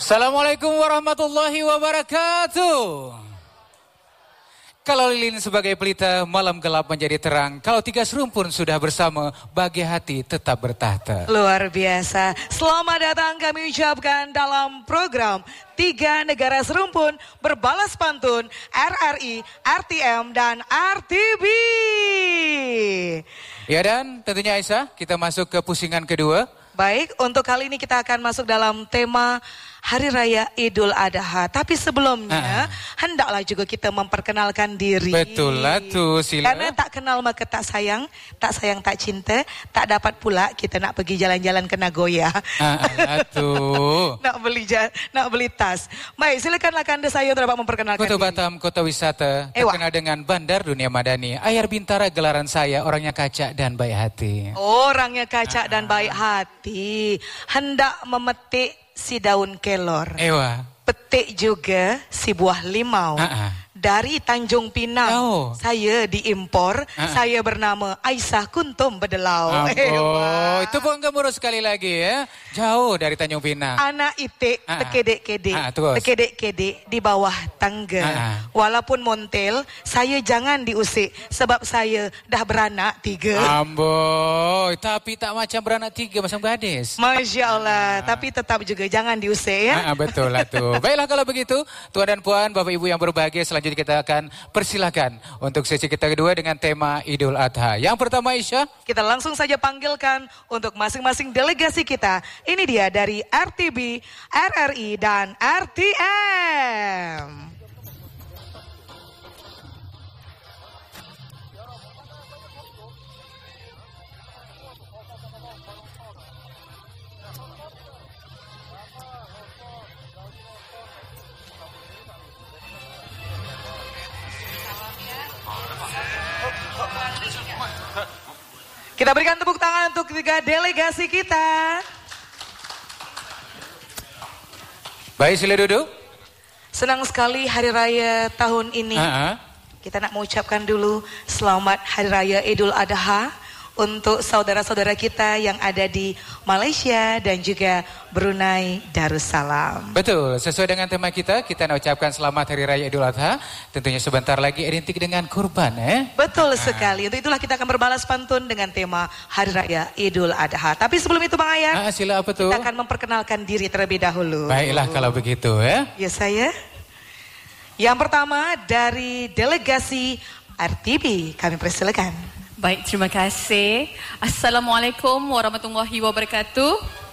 Assalamualaikum warahmatullahi wabarakatuh. Kalau lilin sebagai pelita, malam gelap menjadi terang. Kalau tiga serumpun sudah bersama, bagi hati tetap bertahta. Luar biasa. Selamat datang kami ucapkan dalam program Tiga Negara Serumpun Berbalas Pantun RRI, RTM, dan RTB. Ya, dan tentunya Aisyah, kita masuk ke pusingan kedua. Baik, untuk kali ini kita akan masuk dalam tema Hari Raya Idul Adha. Tapi sebelumnya, hendaklah juga kita memperkenalkan diri. Betul lah tuh, sila. Karena tak kenal maka tak sayang tak cinta, tak dapat pula kita nak pergi jalan-jalan ke Nagoya. Tuh. nak beli tas. Baik, silakanlah Kanda saya dapat memperkenalkan Kota diri. Batam, kota wisata, terkenal dengan Bandar Dunia Madani. Ayar Bintara gelaran saya, orangnya kaca dan baik hati. Orangnya kaca dan baik hati. Hendak memetik si daun kelor. Ewa. Petik juga si buah limau. Dari Tanjung Pinang. Saya diimpor. Saya bernama Aisyah Kuntum Bedelau. Oh, itu pun gemuruh sekali lagi ya. Jauh dari Tanjung Pinang. Anak itik tekedek-kedek di bawah tangga. Walaupun montel, saya jangan diusik sebab saya dah beranak 3. Ambo, tapi tak macam beranak 3 macam gadis. Masya Allah, tapi tetap juga jangan diusik ya. Betul lah tuh. Baiklah kalau begitu, tuan dan puan, bapak ibu yang berbahagia, selanjutnya kita akan persilakan untuk sesi kita kedua dengan tema Idul Adha. Yang pertama Aisyah, kita langsung saja panggilkan untuk masing-masing delegasi kita. Ini dia dari RTB, RRI, dan RTM. Kita berikan tepuk tangan untuk tiga delegasi kita. Baik, sila duduk. Senang sekali hari raya tahun ini. Kita nak mengucapkan dulu selamat hari raya Idul Adha untuk saudara-saudara kita yang ada di Malaysia dan juga Brunei Darussalam. Betul, sesuai dengan tema kita nak ucapkan selamat hari raya Idul Adha. Tentunya sebentar lagi identik dengan kurban Betul sekali. Untuk itulah kita akan berbalas pantun dengan tema hari raya Idul Adha. Tapi sebelum itu Bang Ayat, sila apa tuh? Kita akan memperkenalkan diri terlebih dahulu. Baiklah kalau begitu Ya saya. Yang pertama dari delegasi RTB, kami persilakan. Baik, terima kasih. Assalamualaikum warahmatullahi wabarakatuh.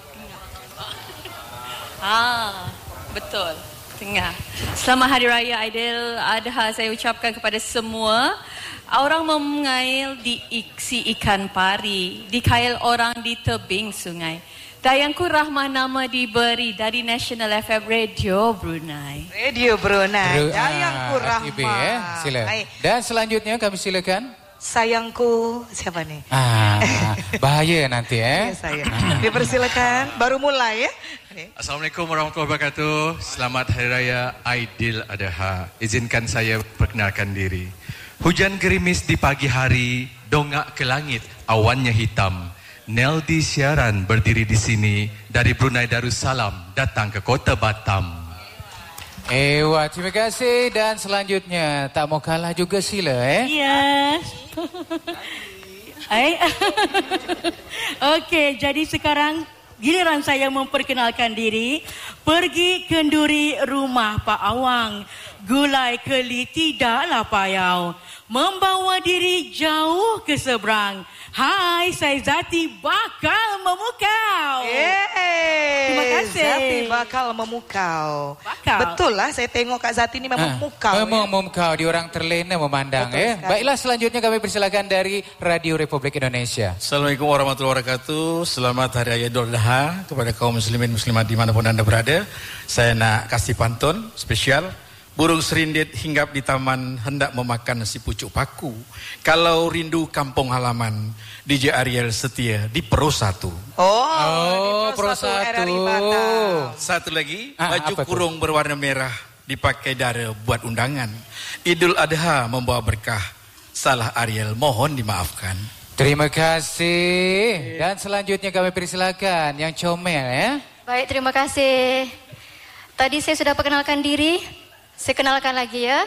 Betul. Tengah. Selamat Hari Raya Idul Adha saya ucapkan kepada semua. Orang mengail di iksi ikan pari, dikail orang di tebing sungai. Dayangku Rahmah nama diberi dari National FM Radio Brunei. Radio Brunei. Dayangku Rahmah. Sila. Dan selanjutnya kami silakan. Sayangku, siapa nih? Bahaya nanti saya. Dipersilakan, baru mulai ya. Assalamualaikum warahmatullahi wabarakatuh. Selamat Hari Raya Idul Adha. Izinkan saya perkenalkan diri. Hujan gerimis di pagi hari, dongak ke langit, awannya hitam. Neldi siaran berdiri di sini dari Brunei Darussalam datang ke kota Batam. Ewa, terima kasih. Dan selanjutnya tak mau kalah juga sila Yes. Okey, jadi sekarang giliran saya memperkenalkan diri. Pergi kenduri rumah Pak Awang, gulai keli tidaklah payau, membawa diri jauh ke seberang. Hai, saya Zati bakal memukau. Terima kasih. Zati bakal memukau. Betul lah, saya tengok Kak Zati ini memang memukau. Memang memukau, di orang terlena memandang Baiklah, selanjutnya kami persilakan dari Radio Republik Indonesia. Assalamualaikum warahmatullahi wabarakatuh. Selamat Hari Raya Idul Adha kepada kaum muslimin muslimat dimanapun anda berada. Saya nak kasih pantun spesial. Burung serindit hinggap di taman hendak memakan si pucuk paku. Kalau rindu kampung halaman, DJ Ariel setia di Pro 1. Pro 1. Satu lagi, baju kurung berwarna merah dipakai dara buat undangan. Idul Adha membawa berkah. Salah Ariel mohon dimaafkan. Terima kasih. Dan selanjutnya kami persilakan yang comel Baik, terima kasih. Tadi saya sudah perkenalkan diri. Saya kenalkan lagi ya.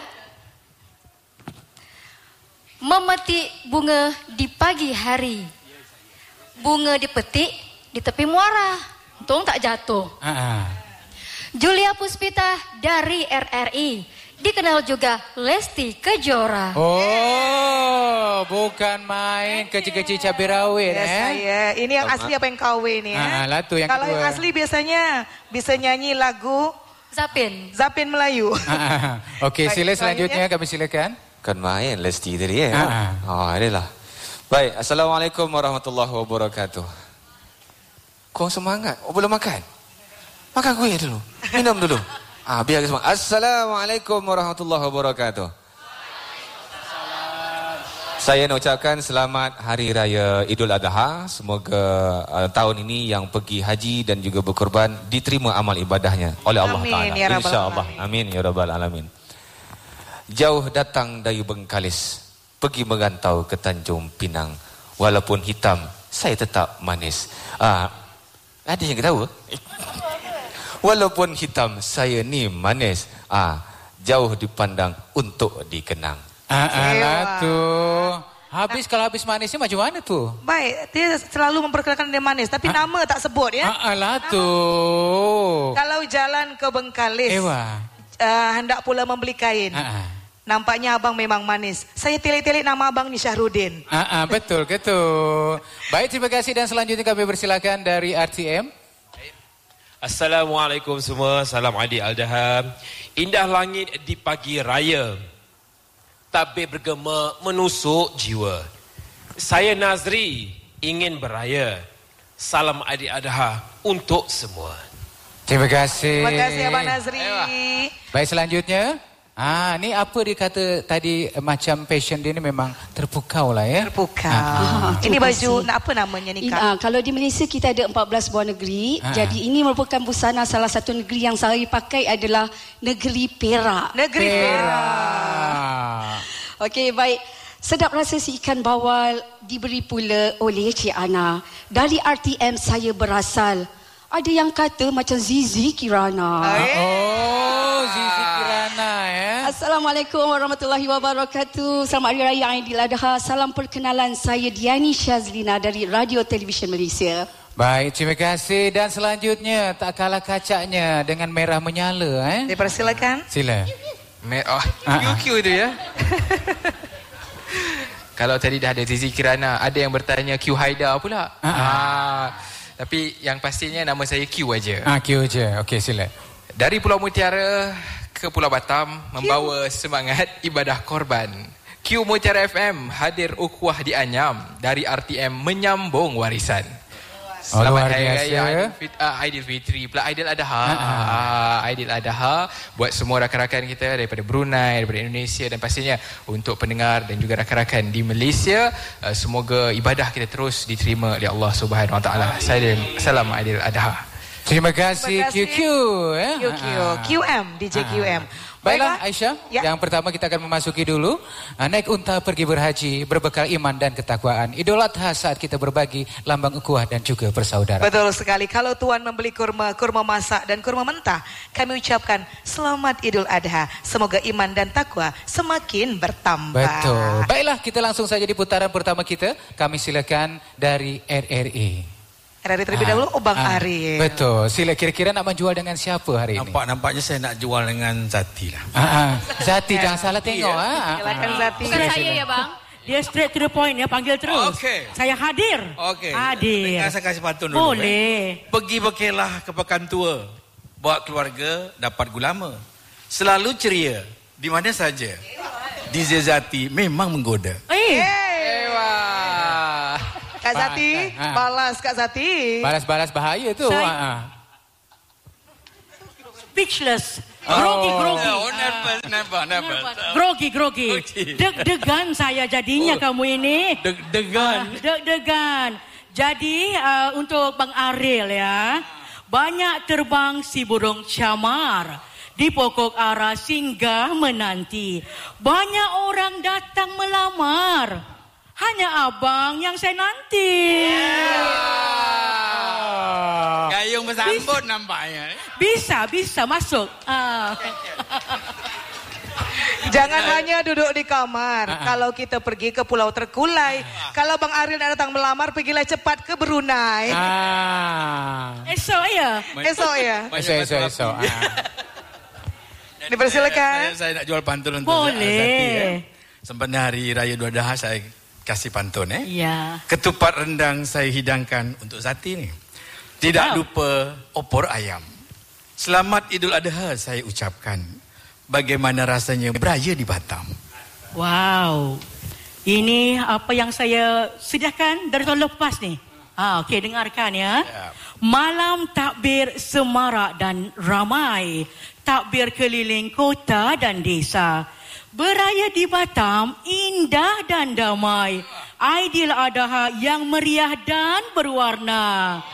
Memetik bunga di pagi hari. Bunga dipetik di tepi muara. Untung tak jatuh. Julia Puspita dari RRI. Dikenal juga Lesti Kejora. Oh, bukan main kecil-kecil cabai rawit. Saya. Ini yang asli apa yang KW ni? Latu yang Kalau kedua. yang asli biasanya bisa nyanyi lagu Zapin Melayu. Okey, sila selanjutnya kami silakan. Kan main Lesti tadi ya. Adalah. Baik, Assalamualaikum warahmatullahi wabarakatuh. Kau semangat. Oh, belum makan? Makan kuih dulu. Minum dulu. Biar semangat. Assalamualaikum warahmatullahi wabarakatuh. Saya nak ucapkan selamat Hari Raya Idul Adha. Semoga tahun ini yang pergi haji dan juga berkorban diterima amal ibadahnya oleh Allah Ta'ala. Ya InsyaAllah. Amin ya Rabbal Alamin. Jauh datang dari Bengkalis, pergi merantau ke Tanjung Pinang. Walaupun hitam, saya tetap manis. Ada yang ketawa? Walaupun hitam, saya ni manis. Jauh dipandang untuk dikenang. Alah tu. Kalau habis manisnya macam mana tu? Baik, dia selalu memperkenalkan dia manis, tapi nama tak sebut ya. Alah tu. Kalau jalan ke Bengkalis, hendak pula membeli kain. Nampaknya abang memang manis. Saya telik-telik nama abang ni Syahrudin. Betul ke tu? Baik, terima kasih dan selanjutnya kami persilakan dari RTM. Assalamualaikum semua, salam Aidil Adha. Indah langit di pagi raya, tabir bergema menusuk jiwa. Saya Nazri ingin beraya. Salam Aidil Adha untuk semua. Terima kasih. Terima kasih Abang Nazri. Baik, selanjutnya. Ni apa dia kata tadi, macam passion dia ni memang terpukau lah ya. Terpukau. Ini baju apa namanya ni Kak? Kalau di Malaysia kita ada 14 buah negeri. Jadi ini merupakan busana salah satu negeri yang saya pakai adalah negeri Perak. Negeri Perak. Okey, baik. Sedap rasa si ikan bawal diberi pula oleh Cik Ana. Dari RTM saya berasal. Ada yang kata macam Zizi Kirana. Zizi Kirana ya. Assalamualaikum warahmatullahi wabarakatuh. Selamat Hari Raya Aidil Adha. Salam perkenalan, saya Diani Syazlina dari Radio Television Malaysia. Baik, terima kasih. Dan selanjutnya tak kalah kacaknya dengan merah menyala. Dipersilakan. Sila. Merah. QQ tu ya. Kalau tadi dah ada Zizi Kirana, ada yang bertanya Q Haidar pula. Tapi yang pastinya nama saya Q aja. Q aja. Okey, sila. Dari Pulau Mutiara ke Pulau Batam, membawa semangat ibadah korban. Q Mutiara FM hadir ukhuwah di Anyam, dari RTM menyambung warisan. Selamat Hari Raya Aidilfitri pula, Aidil Adha. Aidil Adha buat semua rakan-rakan kita daripada Brunei, daripada Indonesia, dan pastinya untuk pendengar dan juga rakan-rakan di Malaysia. Semoga ibadah kita terus diterima oleh Allah Subhanahu Wa Taala. Salam Aidil Adha. Terima kasih QQ QM, DJ QM. Baiklah Aisyah, yang pertama kita akan memasuki dulu naik unta pergi berhaji berbekal iman dan ketakwaan. Idul Adha saat kita berbagi lambang ukhuwah dan juga persaudaraan. Betul sekali. Kalau tuan membeli kurma masak dan kurma mentah, kami ucapkan selamat Idul Adha. Semoga iman dan takwa semakin bertambah. Betul. Baiklah, kita langsung saja di putaran pertama kita. Kami silakan dari RRI. RRI terlebih dahulu, Bang Ari. Betul. Sila, kira-kira nak menjual dengan siapa hari ini? Nampaknya saya nak jual dengan Zati lah. Zati, jangan salah tengok. Silakan Zati. Bukan saya ya bang. Dia straight to the point ya, panggil terus. Saya hadir. Hadir. Saya kasih pantun dulu. Boleh. Pergi berkelah ke pekan tua, bawa keluarga dapat gulama. Selalu ceria, di mana saja. DJ Zati memang menggoda. Kak Zati, balas Kak Zati. Balas-balas bahaya tu. Speechless. Grogi. Grogi. Deg-degan saya jadinya kamu ini. Deg-degan. Jadi untuk Bang Ariel ya. Banyak terbang si burung camar. Di pokok ara singgah menanti. Banyak orang datang melamar. Hanya abang yang saya nanti. Gayung bersambut nampaknya. Bisa masuk. Jangan hanya duduk di kamar. Kalau kita pergi ke Pulau Terkulai, kalau Bang Ariel datang melamar, pergilah cepat ke Brunei. Esok ya. Esok. Dipersilakan. Saya nak jual pantun untuk Boleh. Sempena hari Raya Idul Adha saya kasih pantun Ya. Ketupat rendang saya hidangkan untuk Zati ni. Tidak lupa opor ayam. Selamat Idul Adha saya ucapkan. Bagaimana rasanya beraya di Batam? Wow. Ini apa yang saya sediakan dari tahun lepas ni. Okey, dengarkan ya. Malam takbir semarak dan ramai. Takbir keliling kota dan desa. Beraya di Batam indah dan damai. Aidil Adha yang meriah dan berwarna.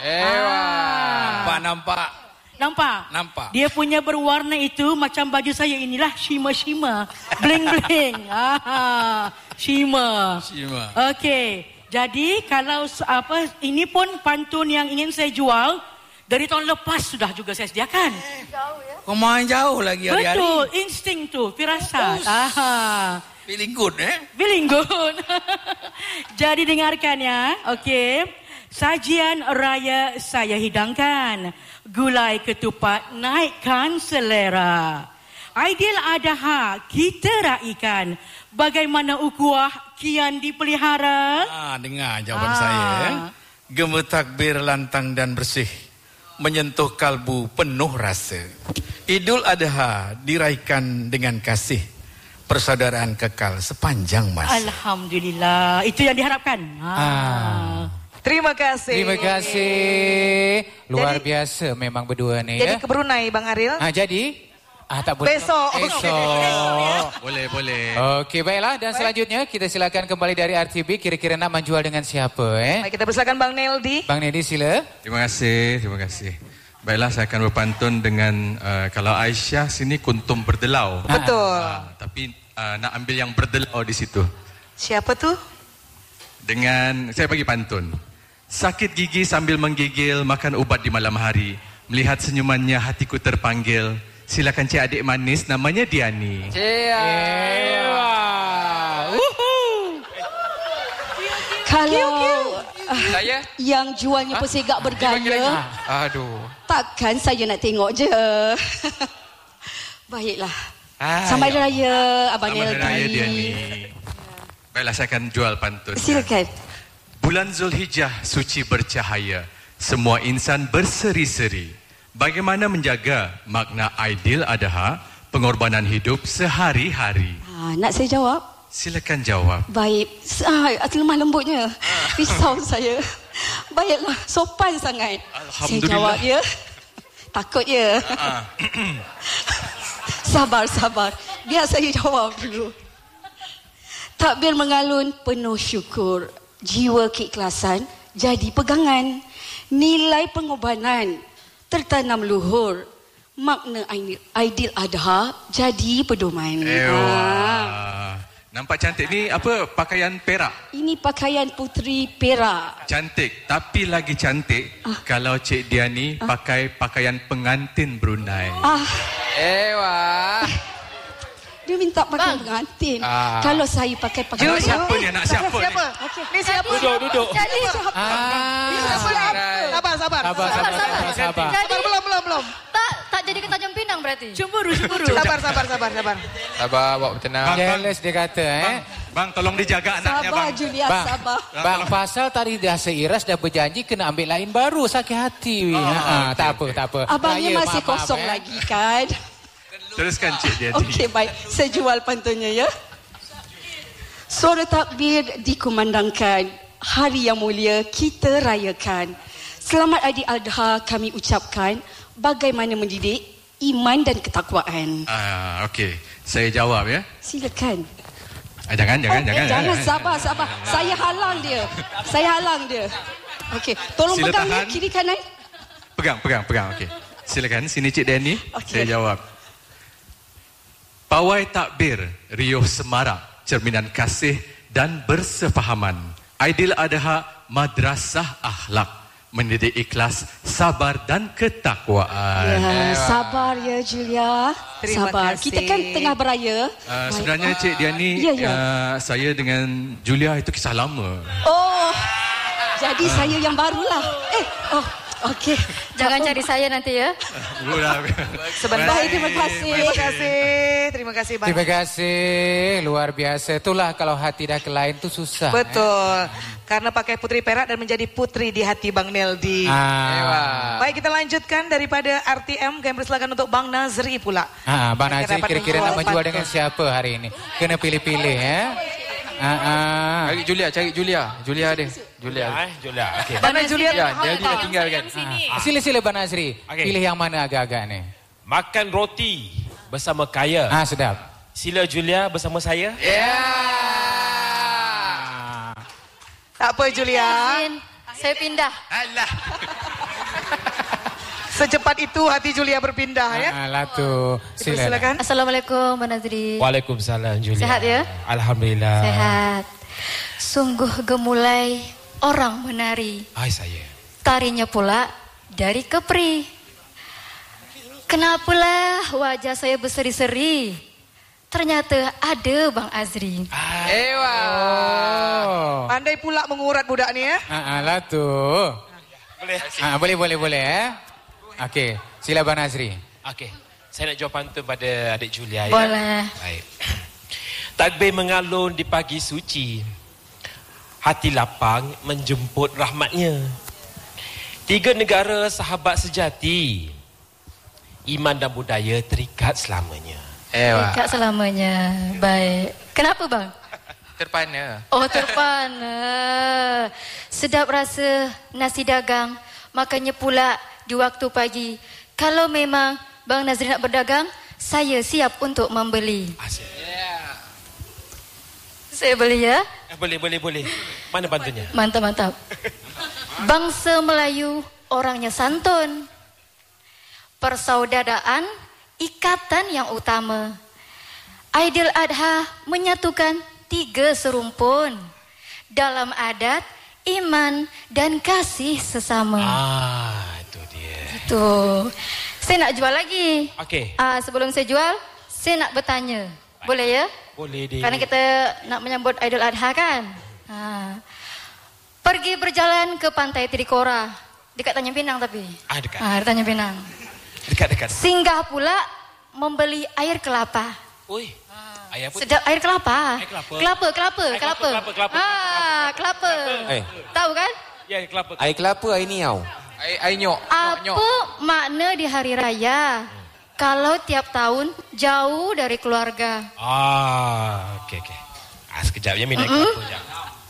Nampak? Dia punya berwarna itu macam baju saya inilah shimmer. Bling. Shimmer. Okey. Jadi kalau ini pun pantun yang ingin saya jual dari tahun lepas sudah juga saya sediakan. Jauh ya? Kau main jauh lagi hari-hari. Betul, insting tu, firasat. Feeling good Feeling good. Jadi dengarkan ya, okey. Sajian raya saya hidangkan. Gulai ketupat naikkan selera. Aidil Adha kita raikan. Bagaimana ukhuwah kian dipelihara? Dengar jawapan saya. Gema takbir lantang dan bersih. Menyentuh kalbu penuh rasa. Idul Adha diraihkan dengan kasih. Persaudaraan kekal sepanjang masa. Alhamdulillah. Itu yang diharapkan. Terima kasih. Luar biasa memang berdua ni. Jadi ke Brunei Bang Ariel? Jadi? Tak boleh. Besok. Boleh. Okey, baiklah. Dan selanjutnya kita silakan kembali dari RTB. Kira-kira nak menjual dengan siapa? Baik, kita persilakan Bang Neldi. Bang Neldi, sila. Terima kasih. Baiklah, saya akan berpantun dengan kalau Aisyah sini kuntum berdelau. Betul. Tapi nak ambil yang berdelau di situ. Siapa tu? Dengan saya bagi pantun. Sakit gigi sambil menggigil, makan ubat di malam hari. Melihat senyumannya hatiku terpanggil. Silakan cik adik manis, namanya Diani. Kalau saya yang jualnya persegak bergaya, takkan saya nak tengok je. Baiklah. Selamat Raya Abang Neldi. Selamat Raya Diani. Baiklah, saya akan jual pantun. Silakan. Bulan Zulhijjah suci bercahaya. Semua insan berseri-seri. Bagaimana menjaga makna Aidil Adha, pengorbanan hidup sehari-hari? Nak saya jawab? Silakan jawab. Baik. Lemah lembutnya. Risau saya. Baiklah, sopan sangat. Saya jawab ya. Takut ya. Sabar. Biar saya jawab dulu. Takbir mengalun penuh syukur. Jiwa keikhlasan jadi pegangan. Nilai pengorbanan tertanam luhur. Makna Aidil Adha jadi pedoman. Nampak cantik ni apa? Pakaian perak. Ini pakaian puteri perak. Cantik, tapi lagi cantik kalau Cik Diani pakai pakaian pengantin Brunei. Dia minta pakai pengantin. Kalau saya pakai pakaian siapa ni? Anak siapa ni? Ni siapa? Duduk. Jadi siapa? Sabar. Belum. Tak jadi ke Tanjung Pinang berarti? Cemburu. Sabar. Sabar, awak tenang. Jealous dia kata Bang, tolong dijaga anaknya Sabar bang. Julia, sabar. Bang, pasal tadi dah seiras dah berjanji kena ambil lain baru, sakit hati. Tak apa. Abangnya masih kosong lagi kan? Teruskan Cik Diani. Okey, baik. Saya jual pantunnya ya. Suara takbir dikumandangkan. Hari yang mulia kita rayakan. Selamat Aidil Adha kami ucapkan. Bagaimana mendidik iman dan ketakwaan. Okey. Saya jawab ya. Silakan. Jangan. Sabar. Saya halang dia. Okey, tolong Sila pegang tahan. ya, kiri kanan. Pegang. Okey. Silakan sini Cik Diani. Okey. Saya jawab. Pawai takbir riuh semarak, cerminan kasih dan bersefahaman. Aidil Adha madrasah akhlak, mendidik ikhlas, sabar dan ketakwaan. Ya, sabar ya Julia. Terima Sabar. kasih. Kita kan tengah beraya. Sebenarnya Cik Diani, saya dengan Julia itu kisah lama. Oh, jadi saya yang barulah. Okey. Jangan cari saya nanti ya. Sebentar. Baik, terima kasih. Terima kasih banyak. Terima kasih, luar biasa. Itulah kalau hati dah ke lain tu susah. Betul. Karena pakai putri perak dan menjadi putri di hati Bang Neldi. Baik, kita lanjutkan daripada RTM. Kami persilakan untuk Bang Nazri pula. Bang Nazri kira-kira nak menjual dengan siapa hari ini? Kena pilih-pilih ya. Cari Julia. Julia ada. Julia. Okey. Mana Julia? Dia dah tinggalkan. Sila-sila Bang Nazri. Pilih yang mana agak-agak ni? Makan roti bersama kaya. Sedap. Sila Julia bersama saya. Tak apa Julia. Saya pindah. Alah. Secepat itu hati Julia berpindah ya. Alah tu. Silakan. Assalamualaikum Bang Nazri. Waalaikumsalam Julia. Sehat ya? Alhamdulillah. Sehat. Sungguh gemulai orang menari. Saya. Tarinya pula dari Kepri. Kenapalah wajah saya berseri-seri? Ternyata ada Bang Azri. Pandai pula mengurat budak ni ya. Alah tu. Boleh ya. Okey, sila Bang Nazri. Okey. Saya nak jawab pantun pada adik Julia ya. Boleh. Baik. Takbir mengalun di pagi suci. Hati lapang menjemput rahmatnya. 3 negara sahabat sejati. Iman dan budaya terikat selamanya. Terikat selamanya. Baik. Kenapa bang? Terpana. Oh terpana. Sedap rasa nasi dagang. Makanya pula di waktu pagi. Kalau memang Bang Nazri nak berdagang, saya siap untuk membeli. Saya beli ya? Boleh. Mana pantunnya? Mantap. Bangsa Melayu orangnya santun. Persaudaraan, ikatan yang utama. Aidil Adha menyatukan 3 serumpun. Dalam adat, iman dan kasih sesama. Itu dia. Itu. Saya nak jual lagi. Okey. Sebelum saya jual, saya nak bertanya. Boleh ya? Boleh deh. Karena kita nak menyambut Aidil Adha kan? Pergi berjalan ke pantai Trikora. Dekat Tanjung Pinang tapi. Dekat. Di Tanjung Pinang. Dekat. Singgah pula membeli air kelapa. Oi. Air apa? Sedap air kelapa. Air kelapa. Kelapa. Kelapa. Tahu kan? Ya, kelapa. Air kelapa, air niau. Air nyok. Apa makna di hari raya? Kalau tiap tahun jauh dari keluarga. Okey. Sekejap ya, minat kelapa sekejap.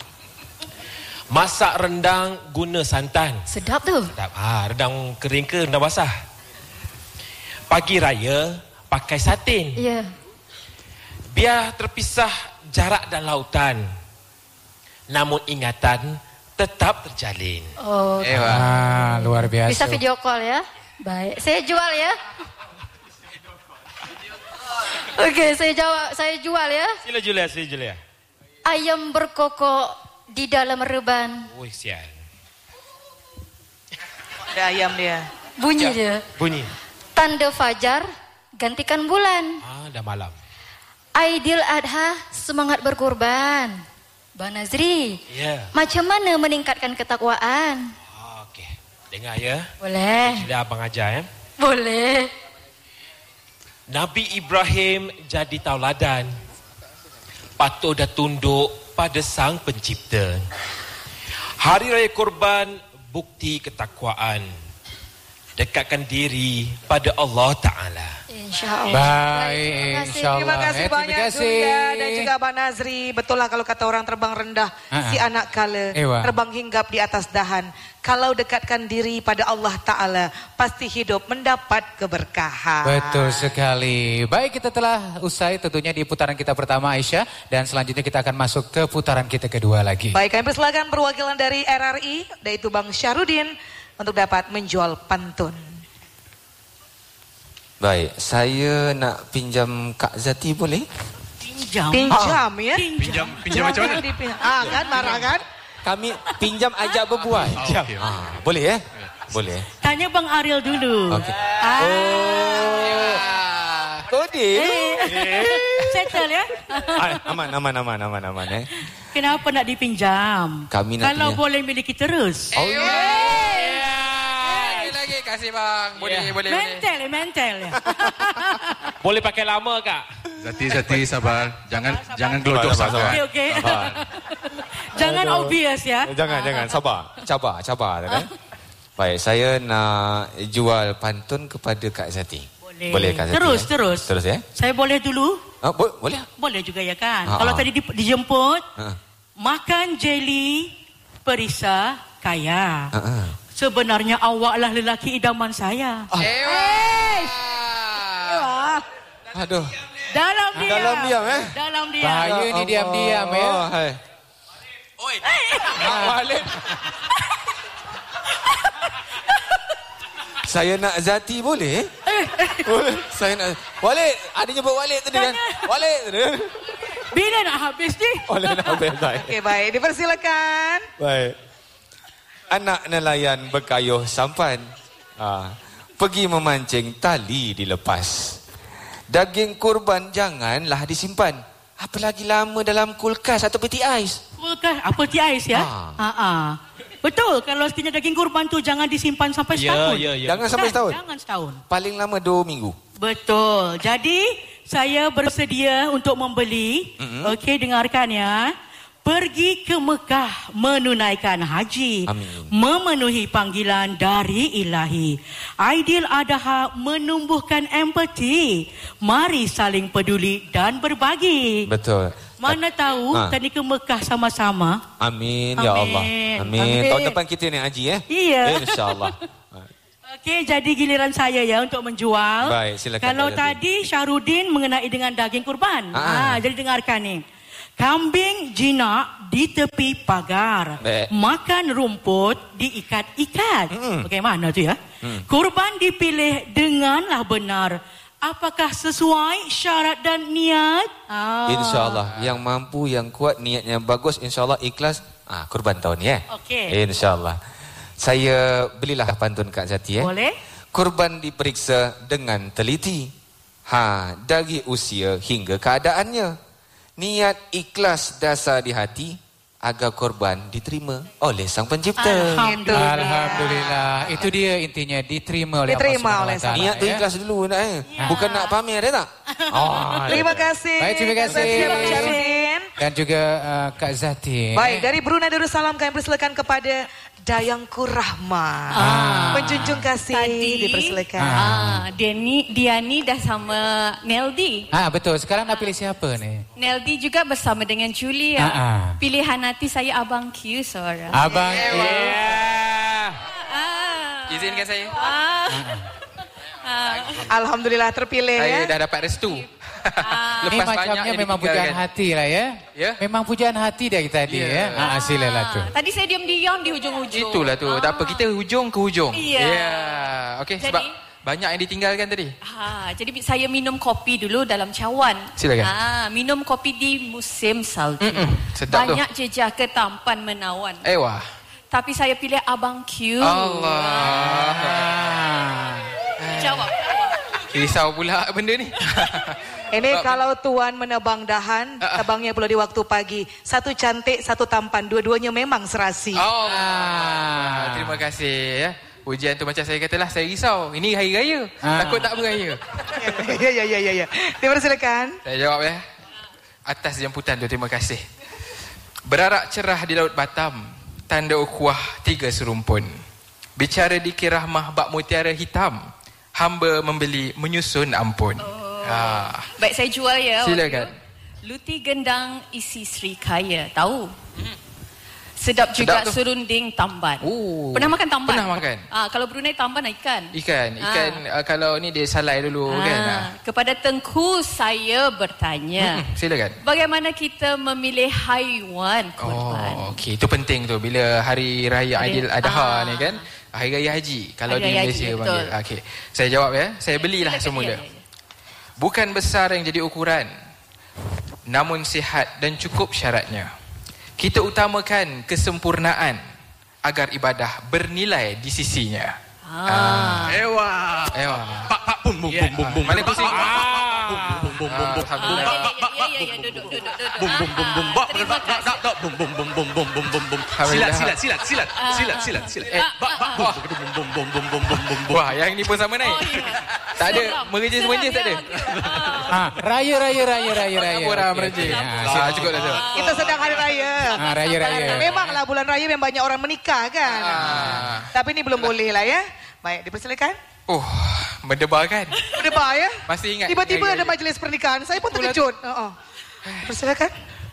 Masak rendang guna santan. Sedap tu. Sedap. Rendang kering ke rendang basah? Pagi raya pakai satin. Ya. Biar terpisah jarak dan lautan. Namun ingatan tetap terjalin. Oh. Luar biasa. Bisa video call ya? Baik. Saya jual ya. Okey, saya jual ya. Sila Julia. Ayam berkokok di dalam reban. Sial. Ada ayam dia. Bunyi dia. Bunyi. Tanda fajar gantikan bulan. Dah malam. Aidil Adha semangat berkorban. Bang Nazri. Ya. Macam mana meningkatkan ketakwaan? Okey. Dengar ya. Boleh. Sudah abang ajar ya. Boleh. Nabi Ibrahim jadi tauladan. Patuh dan tunduk pada Sang Pencipta. Hari Raya Korban bukti ketakwaan. Dekatkan diri pada Allah Ta'ala. InsyaAllah. Baik, insyaAllah. Terima kasih banyak Julia dan juga Abang Nazri. Betul lah kalau kata orang terbang rendah, si anak kala terbang hinggap di atas dahan. Kalau dekatkan diri pada Allah Ta'ala, pasti hidup mendapat keberkahan. Betul sekali. Baik, kita telah usai tentunya di putaran kita pertama Aisyah. Dan selanjutnya kita akan masuk ke putaran kita kedua lagi. Baik, kami persilakan perwakilan dari RRI, yaitu Bang Syahrudin, untuk dapat menjual pantun. Baik, saya nak pinjam Kak Zati boleh? Pinjam ya? Pinjam macam mana? Kan marah kan? Kami pinjam ajak berbual. Okay. Boleh Boleh. Tanya Bang Ariel dulu. Okey. Kode. Settle ya. Aman Kenapa nak dipinjam? Kami nak Kalau pinjam. boleh miliki terus. Lagi kasih bang. Boleh. Mental ya. Boleh pakai lama kak? Zati sabar. Jangan gelodok sangat. Okey. Jangan obvious ya. Jangan. Cabar. Baik, saya nak jual pantun kepada Kak Zati. Boleh Kak Zati? Terus ya? Saya boleh dulu? Boleh. Boleh juga ya kan? Kalau tadi dijemput, makan jeli, perisa, kaya. Sebenarnya awaklah lelaki idaman saya. Aduh. Dalam diam. Dalam diam. Bahaya ni diam-diam ya. Oi. Balik. Saya nak Zati boleh? Boleh. Saya nak Walid. Ada nyebut Walid tadi kan? Walid tadi. Bila nak habis ni? Nak habis. Okey, baik. Dipersilakan. Baik. Anak nelayan berkayuh sampan. Pergi memancing, tali dilepas. Daging kurban janganlah disimpan. Apalagi lama dalam kulkas atau peti ais. Kulkas, peti ais ya? Betul, kalau sekiranya daging kurban tu jangan disimpan sampai setahun. Jangan sampai setahun? Jangan setahun. Paling lama 2 minggu. Betul. Jadi, saya bersedia untuk membeli. Okey, dengarkan ya. Pergi ke Mekah menunaikan haji. Amin. Memenuhi panggilan dari ilahi. Aidiladha menumbuhkan empati. Mari saling peduli dan berbagi. Betul. Mana tahu tadi ke Mekah sama-sama. Amin ya Allah. Amin. Tahun depan kita ni haji ya. Iya. InsyaAllah. Okey, jadi giliran saya ya untuk menjual. Baik, silakan. Kalau tadi Syarudin mengenai dengan daging kurban. Jadi dengarkan ni. Kambing jinak di tepi pagar. Makan rumput diikat-ikat. Bagaimana tu ya? Kurban dipilih denganlah benar. Apakah sesuai syarat dan niat? InsyaAllah. Yang mampu, yang kuat, niatnya bagus. InsyaAllah ikhlas. Kurban tahun ya. Okey. InsyaAllah. Saya belilah pantun Kak Zati ya. Boleh. Kurban diperiksa dengan teliti. Dari usia hingga keadaannya. Niat ikhlas dasar di hati agar korban diterima oleh Sang Pencipta. Alhamdulillah. Itu dia intinya, diterima oleh Allah SWT. Niat tu ikhlas dulu nak bukan nak pamer tak? Terima kasih. Baik, terima kasih. Dan juga Kak Zati. Baik, dari Brunei Darussalam kami persilakan kepada Dayangku Rahma. Menjunjung kasih. Dipersilakan. Diani dah sama Neldi. Betul. Sekarang nak pilih siapa ni? Neldi juga bersama dengan Julia. Pilihan hati saya Abang Q seorang. Abang Q. Izinkan saya. Alhamdulillah terpilih saya ya. dah dapat restu. Ini macamnya memang pujaan hati lah ya. Memang pujaan hati dari tadi ya. Silalah tu. Tadi saya diam-diam di hujung-hujung. Itulah tu. Tak apa, kita hujung ke hujung. Okey, Jadi, sebab banyak yang ditinggalkan tadi. Jadi saya minum kopi dulu dalam cawan. Silakan. Minum kopi di musim salju. Sedap tu. Banyak jejaka tampan menawan. Wah. Tapi saya pilih Abang Q. Allah. Jawab. Risau pula benda ni. Ini kalau tuan menebang dahan, tebangnya perlu di waktu pagi. Satu cantik, satu tampan. Dua-duanya memang serasi. Terima kasih ya. Ujian tu macam saya katalah, saya risau. Ini hari raya. Takut tak beraya. Ya. Dipersilakan. Saya jawab ya. Atas jemputan tu, terima kasih. Berarak cerah di Laut Batam. Tanda ukhuwah 3 serumpun. Bicara di Kirahmah bak mutiara hitam. Hamba membeli menyusun ampun. Baik, saya jual ya. Silakan. Luti gendang isi Sri Kaya. Tahu? Sedap juga serunding tamban. Pernah makan tamban? Pernah makan. Kalau Brunei tamban ikan. Ikan. Kalau ni dia salai dulu kan. Kepada Tengku saya bertanya. Silakan. Bagaimana kita memilih haiwan kurban? Okey, itu penting tu bila hari raya Aidiladha ni kan. Hari raya haji kalau di Malaysia panggil. Okey. Saya jawab ya. Saya belilah semula. Bukan besar yang jadi ukuran, namun sihat dan cukup syaratnya. Kita utamakan kesempurnaan agar ibadah bernilai di sisinya. Ewa. Pak bum bum bum bum bum. Mana pusing? Bum bum bum bum. Alhamdulillah. Ya, duduk. Bum bum bum bum. Bum bum bum bum bum bum bum bum. Silat. Bum bum bum bum bum bum. Wah, yang ni pun sama naik. Tak ada merejis tak ada. Raya. Orang merejis. Cukup dah tu. Kita sedang hari raya. Raya. Memanglah bulan raya memang banyak orang menikah kan. Tapi ni belum boleh lah ya. Baik, dipersilakan. Mendebar kan? Mendebar ya? Masih ingat. Tiba-tiba ada majlis pernikahan. Saya pun terkejut. Dipersilakan.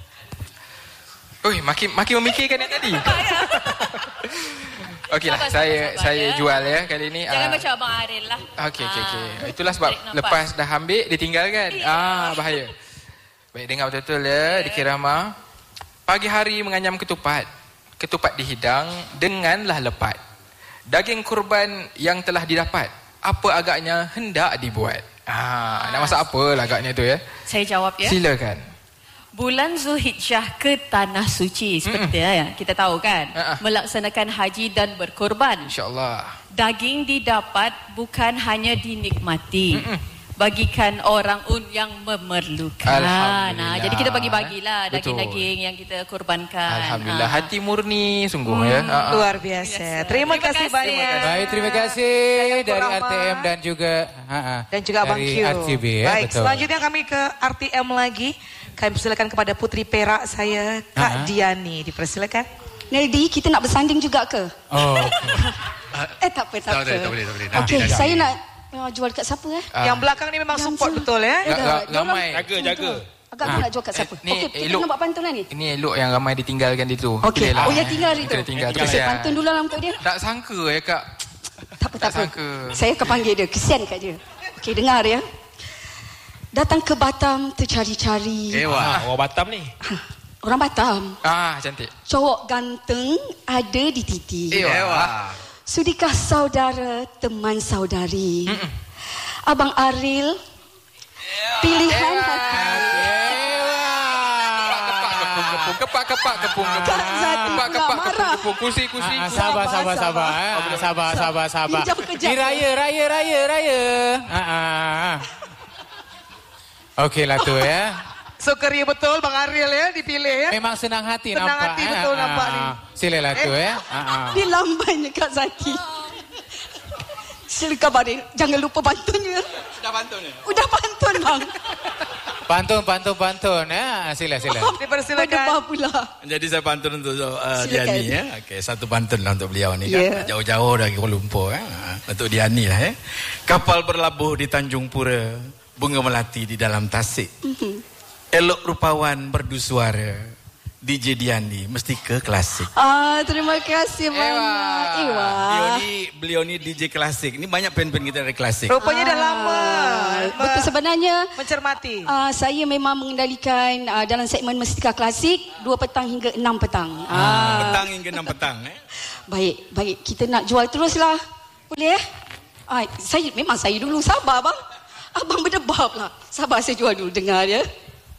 Makin memikirkan yang tadi. Okeylah, saya jual ya kali ni. Jangan macam Abang Aril lah. Okey. Itulah sebab lepas dah ambil ditinggalkan. Bahaya. Baik, dengar betul-betul ya Dikirama. Pagi hari menganyam ketupat. Ketupat dihidang denganlah lepat. Daging kurban yang telah didapat, apa agaknya hendak dibuat? Nak masak apa lah agaknya tu ya? Saya jawab ya. Silakan. Bulan Zulhijjah ke tanah suci seperti yang kita tahu kan, melaksanakan haji dan berkorban. InsyaAllah. Daging didapat bukan hanya dinikmati, bagikan orang yang memerlukan. Jadi kita bagi-bagilah daging-daging yang kita korbankan. Alhamdulillah, hati murni sungguh ya. Luar biasa. Terima kasih banyak. Baik, terima kasih dari RTM dan juga Abang Q. RTB ya. Baik, betul. selanjutnya kami ke RTM lagi. Kami persilakan kepada putri perak saya, Kak Diani. Dipersilakan. Neldi, kita nak bersanding juga ke? Tak apa. Tak boleh. Okey, saya nak jual kat siapa Yang belakang ni memang support betul ya. Ramai. Jaga. Agak nak jual kat siapa? Okey, kita elok. nak buat pantun lah ni. Ini elok yang ramai ditinggalkan di tu. Okey. Yang tinggal di tu. Tinggal tu. Saya pantun dulu lah untuk dia. Tak sangka ya Kak. Tak apa. Saya akan panggil dia. Kesian kat dia. Okey, dengar ya. Datang ke Batam tercari-cari. Orang Batam ni. Orang Batam. Cantik. Cowok ganteng ada di titi. Sudikah saudara teman saudari? Abang Aril pilihan hati. Kepak kursi. Sabar. Ni raya. Okeylah tu ya. So ceria betul Bang Aril ya dipilih ya. Memang senang hati nampak. Senang hati betul nampak ni. Silalah tu ya. Dia lambannya Kak Zaki. Silakan Bang Aril. Jangan lupa pantunnya. Sudah pantun ya? Udah pantun bang. Pantun ya. Sila. Dipersilakan. Pula. Jadi saya pantun untuk Diani ya. Okey, satu pantun lah untuk beliau ni kan. Jauh-jauh dari Kuala Lumpur untuk Diani lah ya. Kapal berlabuh di Tanjung Pura, bunga melati di dalam tasik. Elok rupawan merdu suara, DJ Diani mesti ke klasik. Terima kasih banyak. Beliau ni DJ klasik. Ini banyak pen-pen kita dari klasik. Rupanya dah lama. Betul sebenarnya. Mencermati. Saya memang mengendalikan dalam segmen Mestika Klasik 2 petang hingga 6 petang. Petang hingga 6 petang. Baik. Kita nak jual teruslah. Boleh saya dulu. Sabar bang. Abang berdebar pula. Sabar saya jual dulu. Dengar ya.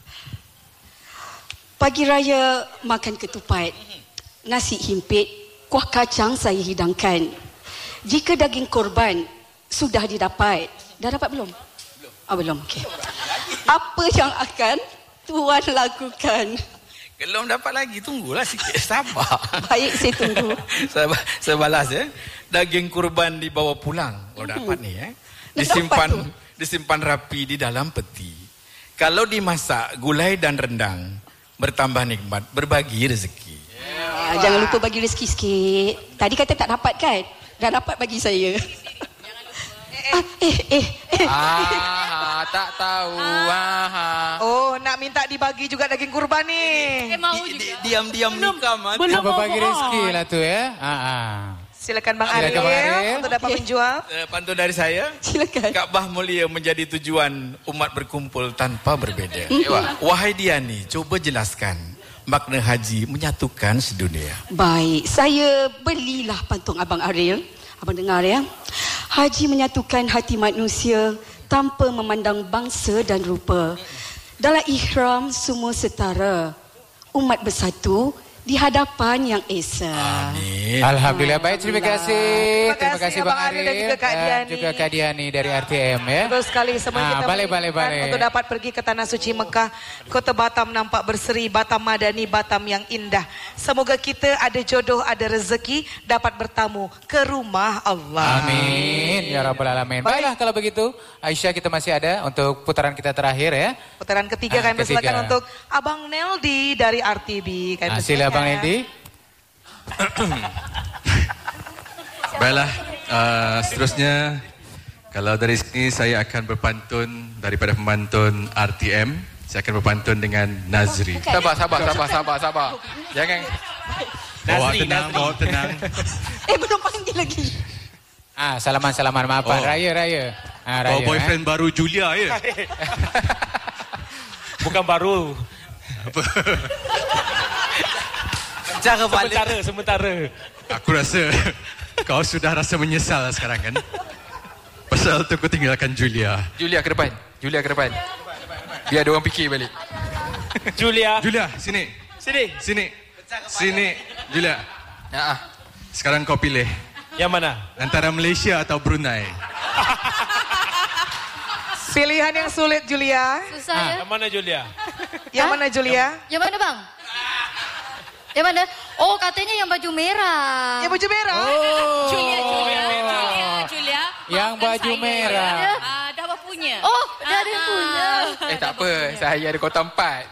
Pagi raya makan ketupat, nasi himpit, kuah kacang saya hidangkan. Jika daging korban sudah didapat, dah dapat belum? Belum. Okey. Apa yang akan tuan lakukan? Belum dapat lagi, tunggulah sikit, sabar. Baik, saya tunggu. Saya balas ya. Daging kurban dibawa pulang. Kalau dapat ni disimpan rapi di dalam peti. Kalau dimasak gulai dan rendang, bertambah nikmat, berbagi rezeki. Jangan lupa bagi rezeki sikit. Tadi kata tak dapat kan? Dah dapat bagi saya. Tak tahu. Nak minta dibagi juga daging kurban ni. Mau juga. Diam-diam nikam. Belum bagi rezeki lah tu ya. Silakan Bang Aril untuk dapat menjual. Pantun dari saya. Silakan. Kaabah mulia menjadi tujuan umat berkumpul tanpa berbeza. Wahai Diani, coba jelaskan makna haji menyatukan sedunia. Baik, saya belilah pantun Abang Aril. Abang dengar ya. Haji menyatukan hati manusia tanpa memandang bangsa dan rupa. Dalam ihram semua setara. Umat bersatu di hadapan Yang Esa. Amin. Alhamdulillah, baik, terima kasih. Terima kasih Bang Abang Arif Arif dan juga Kak Diani. juga Kak Diani dari RTM ya. Betul sekali, semua kita balik. menginginkan untuk dapat pergi ke Tanah Suci Mekah. Kota Batam nampak berseri, Batam Madani, Batam yang indah. Semoga kita ada jodoh, ada rezeki, dapat bertamu ke rumah Allah. Amin ya rabbal alamin. Baiklah kalau begitu, Aisyah, kita masih ada untuk putaran kita terakhir ya. Putaran ketiga kami persilakan untuk Abang Neldi dari RTB. Sila Abang Neldi. Baiklah, seterusnya kalau dari sini saya akan berpantun daripada pemantun RTM. Saya akan berpantun dengan Nazri. Sabar. Jangan. Bawa tenang. Belum panggil lagi. Salaman, maafan. Raya. Bawa boyfriend baru Julia ya. Bukan baru. Sementara. Aku rasa kau sudah rasa menyesal sekarang kan? Pasal tu kau tinggalkan Julia. Julia ke depan. Biar ada orang fikir balik. Julia, sini. Julia. Sekarang kau pilih. Yang mana? Antara Malaysia atau Brunei. Pilihan yang sulit, Julia. Susah ya. Yang mana Julia? Yang mana Julia? Yang mana bang? Yang mana? Oh, katanya yang baju merah. Yang baju merah? Oh. Julia. Yang baju merah. Dah punya. Oh, dah ada yang punya. Tak apa, saya ada kota 4.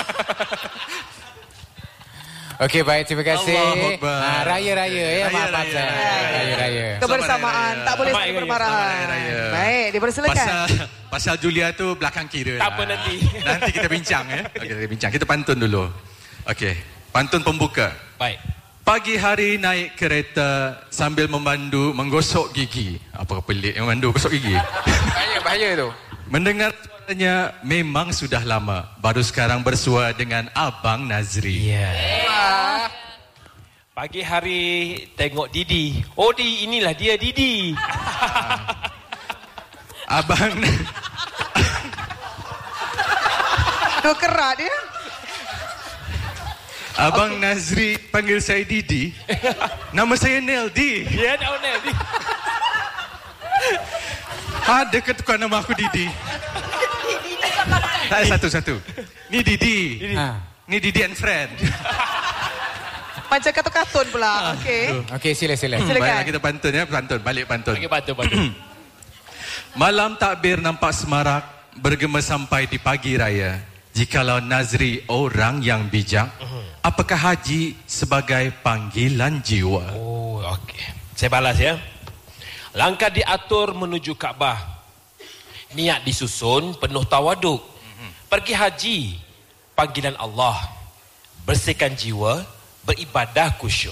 Okey, baik, terima kasih. Allahu Akbar. Raya-raya ya, maaf saya. Raya-raya. Kebersamaan, tak boleh saling bermarahan. Baik, dipersilakan. Pasal Julia tu belakang kira. Tak apa nanti. Nanti kita bincang ya. Okey, kita bincang. Kita pantun dulu. Okey, pantun pembuka. Baik. Pagi hari naik kereta sambil memandu menggosok gigi. Apa pelik yang memandu gosok gigi? Bahaya tu. Mendengar suaranya memang sudah lama. Baru sekarang bersua dengan Abang Nazri. Pagi hari tengok Didi. Oh, inilah dia Didi. Abang Tu kerat dia. Abang Nazri panggil saya Didi. Nama saya Neldi. Ya, Neldi. Ada ketukar nama aku Didi. Tak ada satu-satu. Ni Didi. Ni Didi and friend. Macam kartun pula. Okey, sila. Baiklah, kita pantun ya. Balik pantun. Okey, pantun. Malam takbir nampak semarak, bergema sampai di pagi raya. Jikalau Nazri orang yang bijak, apakah haji sebagai panggilan jiwa? Oh, okey. Saya balas ya. Langkah diatur menuju Kaabah. Niat disusun penuh tawaduk. Pergi haji, panggilan Allah. Bersihkan jiwa, beribadah khusyuk.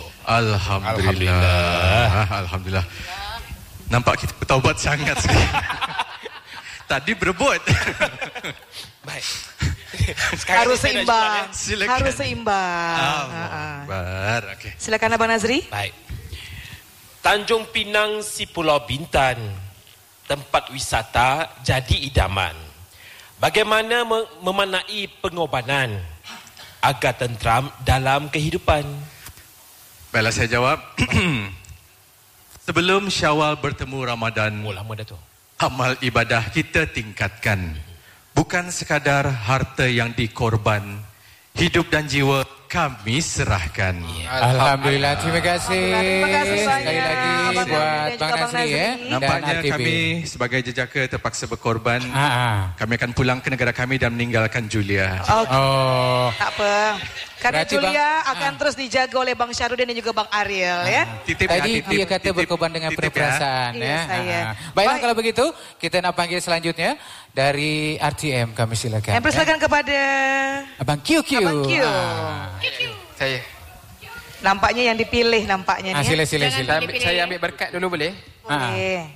Alhamdulillah. Nampak kita bertaubat sangat sekali. Tadi berebut. Baik. Harus seimbang. Silakan. Harus seimbang. Okay. Silakan Abang Nazri. Baik. Tanjung Pinang si Pulau Bintan, tempat wisata jadi idaman. Bagaimana memanai pengorbanan agar tentram dalam kehidupan? Baiklah, saya jawab. Sebelum Syawal bertemu Ramadan, lama dah tu. Amal ibadah kita tingkatkan. Bukan sekadar harta yang dikorban, hidup dan jiwa kami serahkan. Alhamdulillah, terima kasih. Terima kasih banyak. Sekali lagi buat Bang Nazri ya. Nampaknya dan RTB. kami sebagai jejaka terpaksa berkorban. Kami akan pulang ke negara kami dan meninggalkan Julia. Oh. Tak apa. Karena Berarti Julia akan terus dijaga oleh Bang Syarudin dan juga Bang Ariel ya. Tadi dia kata berkorban dengan penuh perasaan Iya, saya. Baiklah, kalau begitu kita nak panggil selanjutnya dari RTM, kami silakan. Yang persilakan kepada Abang QQ. Abang Q. Saya. Nampaknya yang dipilih nampaknya ni. Sila. Saya ambil berkat dulu boleh? Boleh.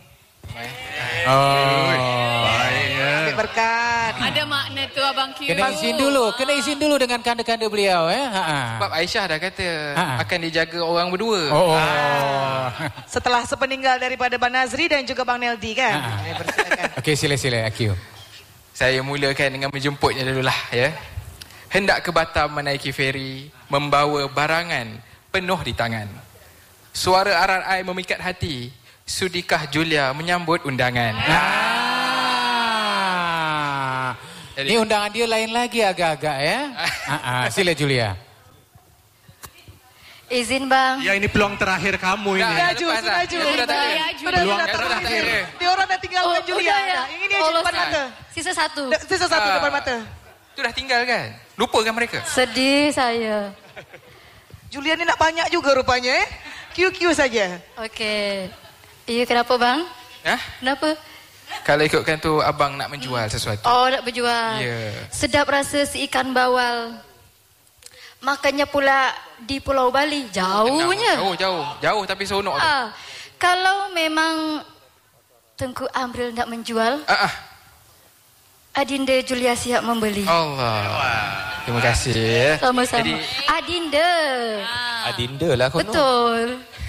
Ambil berkat. Ada makna tu Abang Q. Kena izin dulu dengan kanda-kanda beliau Sebab Aisyah dah kata akan dijaga orang berdua. Setelah sepeninggal daripada Bang Nazri dan juga Bang Neldi kan. Persilakan. Okey, sila Q. Saya mulakan dengan menjemputnya dululah ya. Hendak ke Batam menaiki feri, membawa barangan penuh di tangan. Suara RRI memikat hati, sudikah Julia menyambut undangan? Ini undangan dia lain lagi agak-agak ya. Sila Julia. Izin bang. Ya ini peluang terakhir kamu ini. Sudah terakhir. Dia orang dah tinggalkan Julia. Ya. Ini dia depan mata. Sisa satu. Sisa satu depan mata. Itu dah tinggal kan? Lupa kan mereka? Sedih saya. Julia ni nak banyak juga rupanya QQ saja. Okey. Iya kenapa bang? Kenapa? Kalau ikutkan tu abang nak menjual sesuatu. Oh nak berjual. Ya. Sedap rasa si ikan bawal. Makannya pula di Pulau Bali. Jauhnya. Jauh tapi seronok tu. Kalau memang Tengku Amril nak menjual, Adinda Julia siap membeli. Allah. Terima kasih. Sama-sama. Jadi, Adinda lah kono. Betul.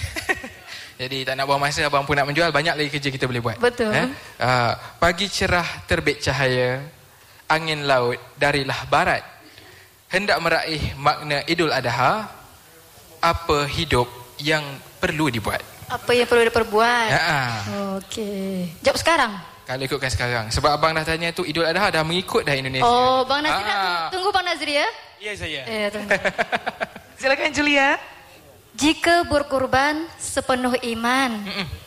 Jadi tak nak buang masa, abang pun nak menjual, banyak lagi kerja kita boleh buat. Betul. Pagi cerah terbit cahaya, angin laut darilah barat. Hendak meraih makna Idul Adha, apa hidup yang perlu dibuat? Apa yang perlu diperbuat? Okey. Jawab sekarang. Kalau ikutkan sekarang. Sebab abang dah tanya tu Idul Adha dah mengikut dah Indonesia. Oh, Bang Nazri nak tunggu Bang Nazri ya? Ya saya. Tunggu. Silakan Julia. Jika berkorban sepenuh iman,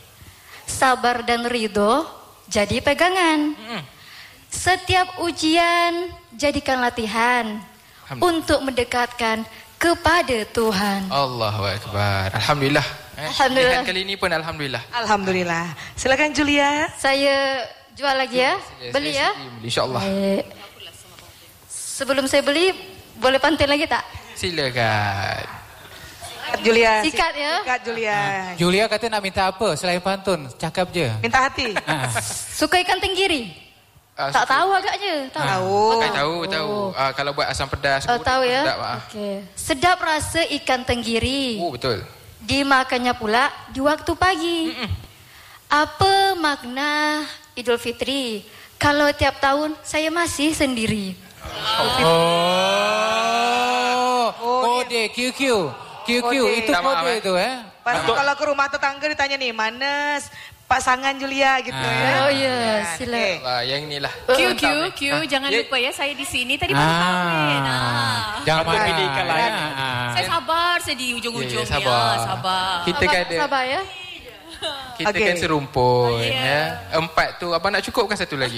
sabar dan ridho jadi pegangan. Setiap ujian jadikan latihan untuk mendekatkan kepada Tuhan. Allahu Akbar. Alhamdulillah. Alhamdulillah. Kali ini pun Alhamdulillah. Alhamdulillah. Silakan Julia. Saya jual lagi ya. Beli ya. InsyaAllah. Sebelum saya beli, boleh pantun lagi tak? Silakan. Julia. Sikat ya. Sikat Julia. Julia kata nak minta apa selain pantun? Cakap je. Minta hati. Suka ikan tenggiri? Tak tahu agaknya. Tahu. Kalau buat asam pedas. Tahu ya. Okay. Sedap rasa ikan tenggiri. Betul. Dimakannya pula di waktu pagi. Apa makna Idul Fitri? Kalau tiap tahun saya masih sendiri. Kode QQ itu kode itu Pasti kalau ke rumah tetangga ditanya nih, mana pasangan Julia gitu ya. Oh ya, sila. Yang inilah. Q, jangan lupa ya, saya di sini tadi baru kahwin. Jangan pilihkan lain. Saya sabar, saya di ujung-ujung ya. Sabar. Kita kan ada. Sabar ya. Kita kan serumpun ya. 4 tu abang nak cukupkan satu lagi.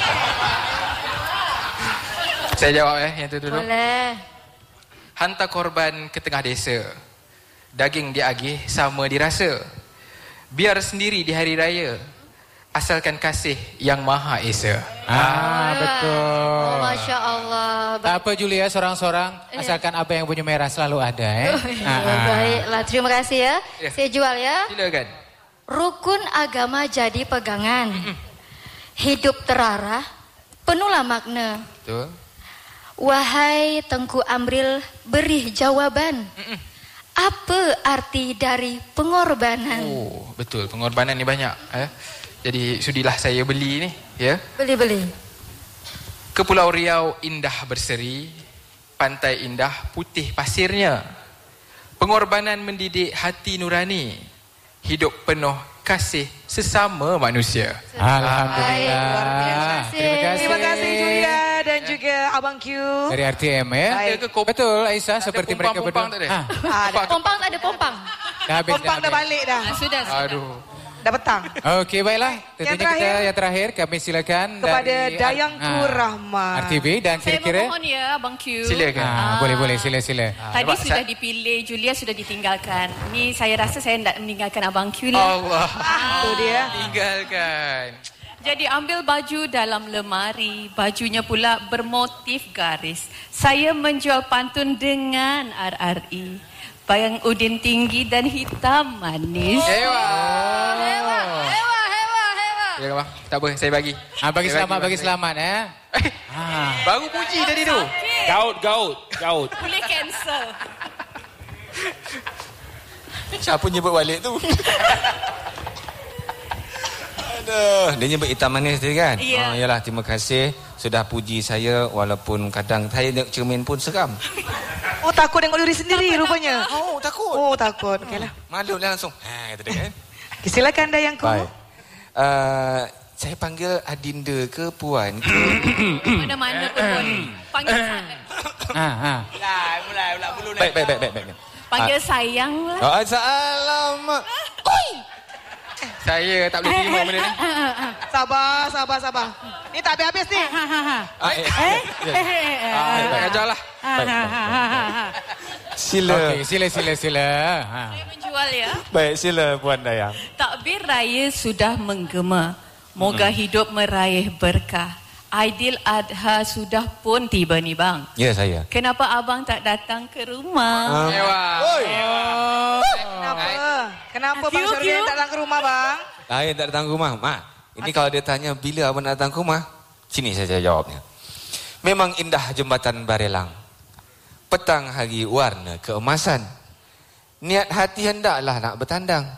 Saya jawab yang tu dulu. Boleh. Hantar korban ke tengah desa. Daging diagih sama dirasa. Biar sendiri di hari raya. Asalkan kasih yang Maha Esa. Betul. Oh, Masya Allah. Tak apa Julia, sorang-sorang. Asalkan apa yang punya merah selalu ada Baiklah, terima kasih ya. Saya jual ya. Silakan. Rukun agama jadi pegangan. Hidup terarah, penuhlah makna. Betul. Wahai Tengku Amril, beri jawaban. Apa arti dari pengorbanan? Betul, pengorbanan ni banyak. Jadi sudilah saya beli ni, ya. Beli. Ke Pulau Riau indah berseri, pantai indah putih pasirnya. Pengorbanan mendidik hati nurani, hidup penuh kasih sesama manusia. Alhamdulillah. Terima kasih Julia dan juga Abang Q. Dari RTM ya. Betul Aisyah, seperti mereka berdua. Pompang tak ada pompang. Pompang dah balik dah. Sudah. Aduh. Dah petang. Okey, baiklah. Tentunya yang terakhir kami silakan kepada dari Dayangku Rahmat. RTV dan kira-kira. Saya memohon ya Abang Q. Silakan. Boleh, sila. Tadi sudah dipilih, Julia sudah ditinggalkan. Ni saya rasa saya tidak meninggalkan Abang Q ni. Allah. Itu dia. Tinggalkan. Jadi ambil baju dalam lemari, bajunya pula bermotif garis. Saya menjual pantun dengan RRI. Bayang udin tinggi dan hitam manis. Hewa. Ya bang, tak apa, saya bagi. Bagi selamat ya. Baru puji tadi tu. Gaut. Boleh cancel. Siapa nyebut balik tu? Aduh, dia nyebut hitam manis tadi kan? Ya. Yalah, terima kasih. sudah puji saya walaupun kadang saya tengok cermin pun seram. Oh, takut tengok diri sendiri rupanya. Oh, takut. Oh, takut. Okeylah. Malu lah langsung. Kata dia kan. Silakan Dayangku. Baik. Saya panggil Adinda ke Puan ke? Mana-mana pun. Panggil saya. Mulai bulu naik. Baik. Panggil sayang lah. Assalamualaikum. Saya tak boleh terima benda ni. Sabar. Ni tak habis-habis ni. Tak ajarlah. Sila. Okey, sila. Saya menjual ya. Baik, sila Puan Dayang. Takbir raya sudah menggema. Moga hidup meraih berkah. Aidil Adha sudah pun tiba ni bang. Ya, saya. Kenapa abang tak datang ke rumah? Kenapa Bang Syarudin tak datang ke rumah bang? Saya tak datang ke rumah. Mak, ini kalau dia tanya bila abang nak datang ke rumah, sini saya jawabnya. Memang indah jembatan Barelang. Petang hari warna keemasan. Niat hati hendaklah nak bertandang.